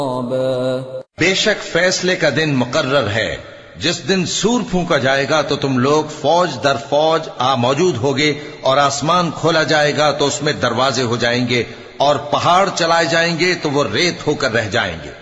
बेशक फैसले का दिन मुकर्रर है, जिस दिन सूर फूंका जाएगा तो तुम लोग फौज दर फौज मौजूद होगे, और आसमान खोला जाएगा तो उसमें दरवाजे हो जाएंगे, और पहाड़ चलाए जाएंगे तो वो रेत होकर रह जाएंगे।